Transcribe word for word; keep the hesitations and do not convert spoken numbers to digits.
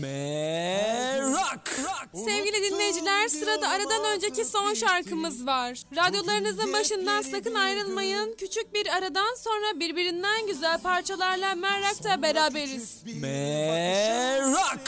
Merak. Sevgili dinleyiciler, sırada aradan önceki son şarkımız var. Radyolarınızın başından sakın ayrılmayın. Küçük bir aradan sonra birbirinden güzel parçalarla Merak'ta beraberiz. Merak.